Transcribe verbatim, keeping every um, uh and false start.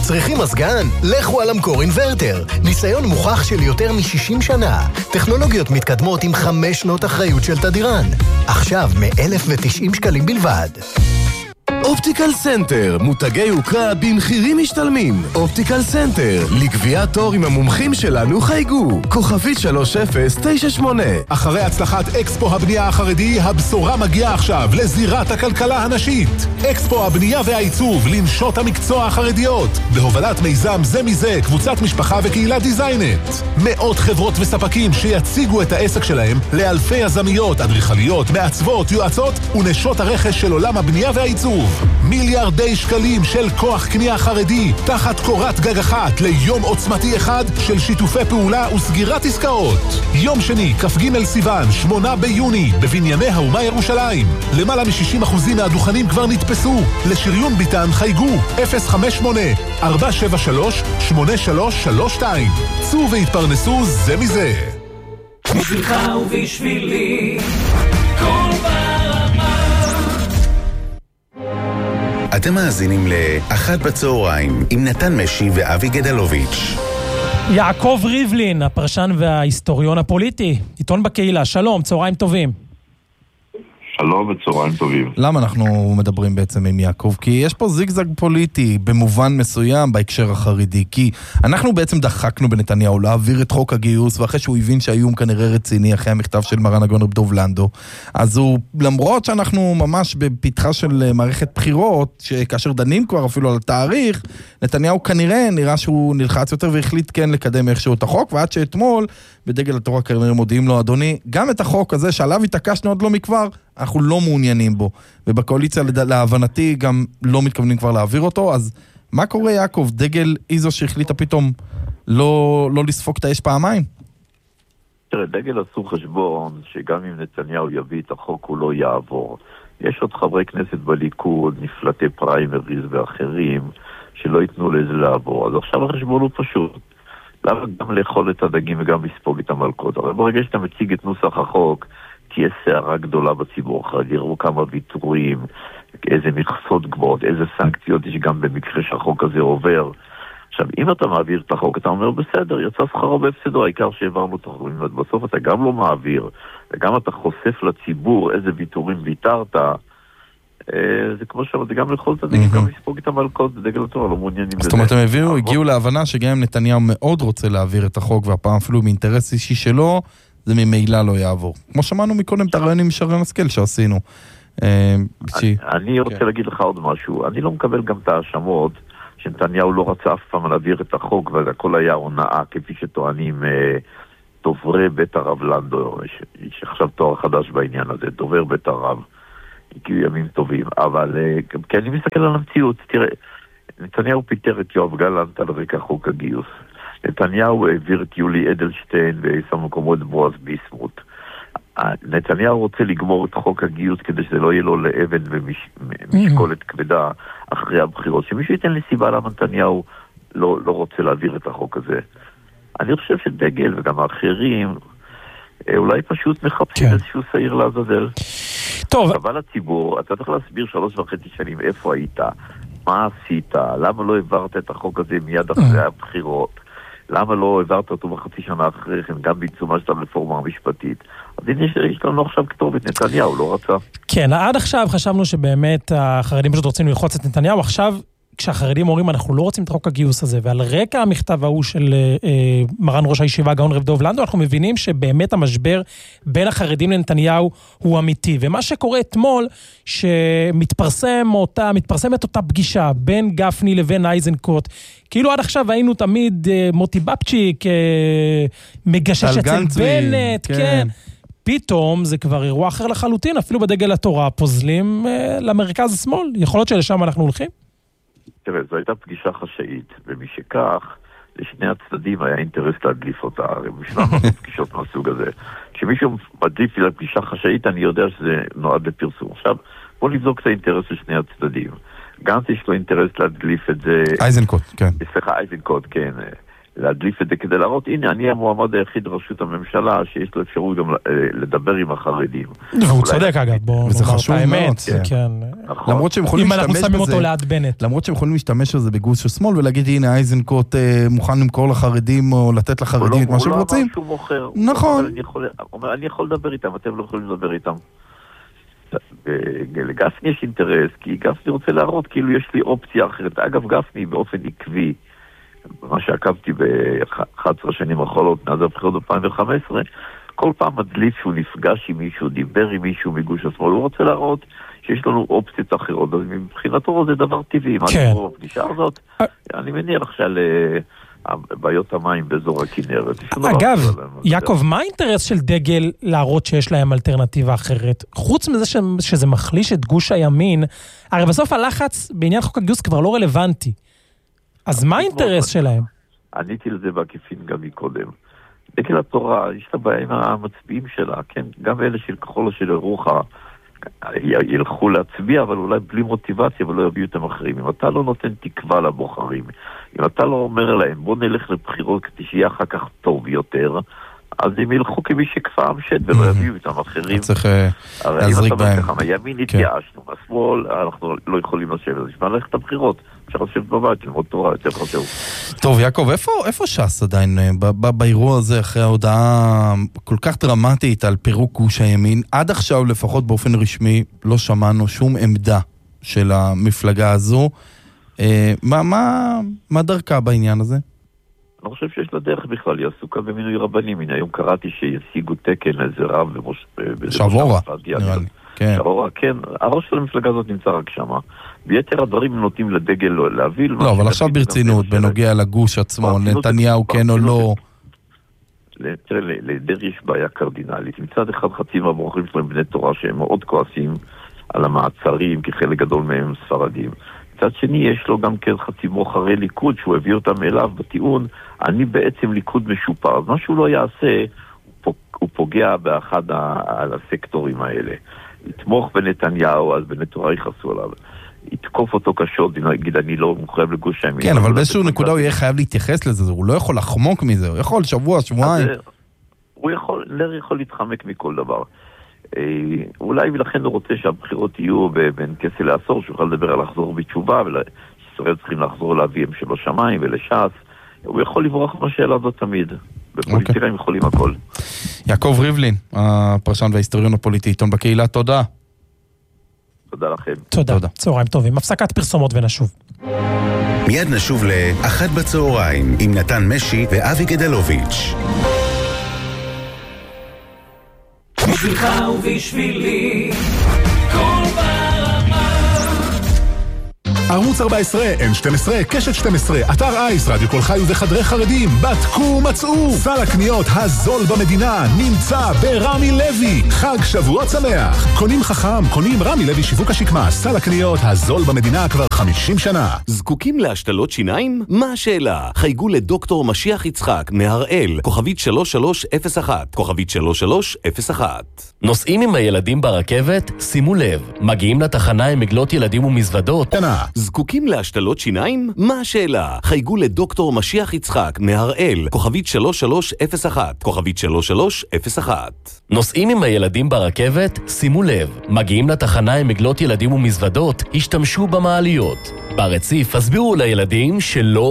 צריכים מזגן? לכו על המקור אינברטר. ניסיון מוכח של יותר מ-שישים שנה. טכנולוגיות מתקדמות עם חמש שנות אחריות של תדירן. עכשיו מ-אלף ותשעים שקלים בלבד. אופטיקל סנטר, מותגי יוקרה במחירים משתלמים. אופטיקל סנטר, לקביעת תור עם המומחים שלנו חייגו. כוכבית שלוש אפס תשע שמונה. אחרי הצלחת אקספו הבנייה החרדי, הבשורה מגיעה עכשיו לזירת הכלכלה הנשית. אקספו הבנייה והעיצוב, לנשות המקצוע החרדיות. בהובלת מיזם זה מזה, קבוצת משפחה וקהילה דיזיינט. מאות חברות וספקים שיציגו את העסק שלהם לאלפי יזמיות, אדריכליות, מעצבות, יועצות ונשות הרכש של עולם הבנייה והעיצוב. מיליארדי שקלים של כוח קנייה חרדי תחת קורת גג אחת ליום עוצמתי אחד של שיתופי פעולה וסגירת עסקאות. יום שני, כ"ג סיוון, שמונה ביוני, בבנייני האומה ירושלים. למעלה מ-שישים אחוז מהדוכנים כבר נתפסו. לשריון ביטן חייגו אפס חמש שמונה ארבע שבע שלוש שמונה שלוש שלוש שתיים. צאו והתפרנסו זה מזה. בשבילך ובשבילי כל ברמה. אתם מאזינים לאחת בצהריים עם נתן משי ואבי גדלוביץ'. יעקב ריבלין, הפרשן וההיסטוריון הפוליטי, עיתון בקהילה. שלום, צהריים טובים. שלום וצהריים טובים. למה אנחנו מדברים בעצם עם יעקב? כי יש פה זיגזג פוליטי במובן מסוים בהקשר החרדי, כי אנחנו בעצם דחקנו בנתניהו להעביר את חוק הגיוס, ואחרי שהוא הבין שהאיום כנראה רציני אחרי המכתב של מרן הגאון רב דב לנדו, אז הוא, למרות שאנחנו ממש בפתחה של מערכת בחירות, שכאשר דנים כבר אפילו על התאריך, נתניהו כנראה נראה שהוא נלחץ יותר והחליט כן לקדם איכשהו את החוק, ועד שאתמול בדגל התורה כנראה מודיעים לו, אדוני, גם את החוק הזה שעליו התעקשנו עוד לא מכבר, אנחנו לא מעוניינים בו, ובקואליציה להבנתי גם לא מתכוונים כבר להעביר אותו. אז מה קורה, יעקב? דגל איזו שהחליטה פתאום לא, לא לספוק את האש פעמיים? תראה, דגל עשו חשבון שגם אם נתניהו יביא את החוק הוא לא יעבור. יש עוד חברי כנסת בליכוד, נפלטי פריימריז ואחרים, שלא ייתנו לזה לעבור. אז עכשיו החשבון הוא פשוט. למה גם לאכול את הדגים וגם לספוג את המלכות? אבל ברגע שאתה מציג את נוסח החוק, תהיה שערה גדולה בציבור החרדי, יראו כמה ויתורים, איזה מכסות גבוהות, איזה סנקציות יש גם במקרה שהחוק הזה עובר. עכשיו, אם אתה מעביר את החוק, אתה אומר, בסדר, יצא שכרו בהפסדו, העיקר שהעברנו את החוק, בסוף אתה גם לא מעביר, וגם אתה חושף לציבור איזה ויתורים ויתרת, זה כמו שאמרתי, גם לאכול את הדגל, גם לספוג את המלכות, בדגל התורה, לא מעוניינים בזה. זאת אומרת, הם הביאו, הגיעו להבנה שגם אם נתניהו מאוד רוצה להעביר את החוק, והפעם אפילו מאינטרס אישי שלו, זה ממילא לא יעבור. כמו שמענו מקודם את הרעיון עם שרן השכל שעשינו. אני רוצה להגיד לך עוד משהו. אני לא מקבל גם את האשמות שנתניהו לא רצה אף פעם להעביר את החוק, והכל היה הונאה, כפי שטוענים דוברי בית הרב לנדו, יש עכשיו תואר חדש בעניין הזה, דובר בית הרב, הגיעו ימים טובים. אבל כי אני מסתכל על המציאות, תראה, נתניהו פיטר את יואב גלנט על רקע חוק הגיוס. נתניהו העביר את יולי אדלשטיין ושם מקומו את בועז ביסמוט. נתניהו רוצה לגמור את חוק הגיוס כדי שזה לא יהיה לו לאבן ומשקולת כבדה אחרי הבחירות. שמישהו ייתן לי סיבה למה נתניהו לא, לא רוצה להעביר את החוק הזה. אני חושב שדגל וגם האחרים אולי פשוט מחפשים איזשהו שעיר לעזאזל. טוב. אבל הציבור, אתה צריך להסביר שלוש וחצי שנים איפה היית, מה עשית, למה לא העברת את החוק הזה מיד אחרי הבחירות, למה לא העברת אותו בחצי שנה אחרי כן, גם בעיצומה של הרפורמה המשפטית. אז הנה יש לנו עכשיו כתובת, נתניהו לא רצה. כן, עד עכשיו חשבנו שבאמת החרדים פשוט רוצים ללחוץ את נתניהו, עכשיו כשהחרדים אומרים אנחנו לא רוצים את חוק הגיוס הזה, ועל רקע המכתב ההוא של אה, מרן ראש הישיבה גאון רב דב לנדו, אנחנו מבינים שבאמת המשבר בין החרדים לנתניהו הוא אמיתי, ומה שקורה אתמול, שמתפרסם אותה, מתפרסמת אותה פגישה בין גפני לבין אייזנקוט, כאילו עד עכשיו היינו תמיד אה, מוטי בבצ'יק, אה, מגשש אצל בנט, כן. כן. פתאום זה כבר אירוע אחר לחלוטין, אפילו בדגל התורה פוזלים אה, למרכז השמאל, יכול להיות שלשם אנחנו הולכים? תראה, זו הייתה פגישה חשאית, ומשכך, לשני הצדדים היה אינטרס להדליף אותה, הרי משלם עוד פגישות מהסוג הזה. כשמישהו מדליף לפגישה חשאית, אני יודע שזה נועד לפרסום. עכשיו, בוא נבדוק את האינטרס של שני הצדדים. גנץ יש לו אינטרס להדליף את זה... אייזנקוט, כן. סליחה, אייזנקוט, כן. להדליף את זה כדי להראות, הנה, אני המועמד היחיד לראשות הממשלה, שיש לו אפשרות גם לדבר עם החרדים. והוא צודק אגב, בואו נאמר את האמת. למרות שהם יכולים אם אנחנו להשתמש שמים בזה, אותו ליד בנט. למרות שהם יכולים להשתמש בזה בגוש השמאל, ולהגיד, הנה, איזנקוט מוכן למכור לחרדים, או לתת לחרדים את מה שהם רוצים. הוא לא אמר שהוא מוכר. נכון. הוא אומר, אני יכול לדבר איתם, אתם לא יכולים לדבר איתם. לגפני יש אינטרס, כי גפני רוצה להראות כאילו יש לי אופציה אחרת. אגב, גפני באופן עקבי, מה שעקבתי ב-אחת עשרה שנים האחרונות, מאז הבחירות ב-אלפיים וחמש עשרה, כל פעם מדליף שהוא נפגש עם מישהו, דיבר עם מישהו מגוש השמאל, הוא רוצה להראות שיש לנו אופציות אחרות, אז מבחינתו זה דבר טבעי. כן. מה בפגישה הזאת? אני מניח שעל בעיות המים באזור הכנרת. אגב, יעקב, מה האינטרס של דגל להראות שיש להם אלטרנטיבה אחרת? חוץ מזה שזה מחליש את גוש הימין, הרי בסוף הלחץ בעניין חוק הגיוס כבר לא רלוונטי. אז מה האינטרס שלהם? עניתי לזה בעקיפין גם מקודם. דגל התורה, יש לה בעיה עם המצביעים שלה, כן? גם אלה של כחול של אירוחה ילכו להצביע, אבל אולי בלי מוטיבציה ולא יביאו אותם אחרים. אם אתה לא נותן תקווה לבוחרים, אם אתה לא אומר להם, בוא נלך לבחירות כדי שיהיה אחר כך טוב יותר, אז הם ילכו כמי שכפם שד ולא יביאו איתם אחרים. צריך להזריק בהם. הימין התייאשנו, השמאל, אנחנו לא יכולים לשבת, אז נשמע ללכת לבחירות. אפשר לשבת בבית, ללמוד תורה, יותר חשוב. טוב, יעקב, איפה ש"ס עדיין באירוע הזה, אחרי ההודעה כל כך דרמטית על פירוק גוש הימין? עד עכשיו, לפחות באופן רשמי, לא שמענו שום עמדה של המפלגה הזו. מה, מה, מה דרכה בעניין הזה? אני חושב שיש לה דרך בכלל, היא עסוקה במינוי רבנים. הנה, היום קראתי שישיגו תקן איזה רב שבורה, נראה לי. שבורה, כן. הראש של המפלגה הזאת נמצא רק שמה. ביתר הדברים נוטים לדגל להביא. לא, אבל עכשיו ברצינות, בנוגע לגוש עצמו, נתניהו כן או לא. תראה, לדרי יש בעיה קרדינלית. מצד אחד חצי מהבוחרים שלהם בני תורה שהם מאוד כועסים על המעצרים, כי חלק גדול מהם ספרדים. מצד שני, יש לו גם כן חצי בוחרי ליכוד, שהוא הביא אותם אליו בטיעון, אני בעצם ליכוד משופר. אז מה שהוא לא יעשה, הוא פוגע באחד הסקטורים האלה. יתמוך בנתניהו, אז בני תורה יכעסו עליו. יתקוף אותו קשות, יגיד, אני לא מחויב לגוש הימין. כן, אבל באיזשהו נקודה הוא יהיה חייב להתייחס לזה, הוא לא יכול לחמוק מזה, הוא יכול שבוע, שבועיים. הוא יכול, לר יכול להתחמק מכל דבר. אולי ולכן הוא רוצה שהבחירות יהיו בין כסה לעשור, שהוא יכול לדבר על לחזור בתשובה, ושישראל צריכים לחזור לאביהם שלו שמיים ולש"ס. הוא יכול לברוח מהשאלה הזאת תמיד. בפוליטיקה הם יכולים הכל. יעקב ריבלין, הפרשן וההיסטוריון הפוליטי, עיתון בקהילה, תודה. תודה לכם. תודה. צהריים טובים. הפסקת פרסומות ונשוב. מיד נשוב לאחת בצהריים עם נתן משי ואבי גדלוביץ'. בשבילך ובשבילי כל ברמה. ערוץ ארבע עשרה, אן שתים עשרה, קשת שתים עשרה, אתר אייס, רדיו כל חי וחדרי חרדים, בדקו מצאו. סל הקניות הזול במדינה נמצא ברמי לוי. חג שבועות שמח. קונים חכם, קונים רמי לוי שיווק השקמה. סל הקניות הזול במדינה כבר חמישים שנה. זקוקים להשתלות שיניים? מה השאלה? חייגו לדוקטור משיח יצחק מהראל, כוכבית שלוש שלוש אפס אחת, כוכבית שלוש שלוש אפס אחת. נוסעים עם הילדים ברכבת? שימו לב, מגיעים לתחנה עם מגלות ילדים ומזוודות. זקוקים להשתלות שיניים? מה השאלה? חייגו לדוקטור משיח יצחק מהראל, כוכבית שלוש שלוש אפס אחת, כוכבית שלוש שלוש אפס אחת. נוסעים עם הילדים ברכבת? שימו לב, מגיעים לתחנה עם מגלות ילדים ומזוודות, השתמשו במעליות. ברציף הסבירו לילדים שלא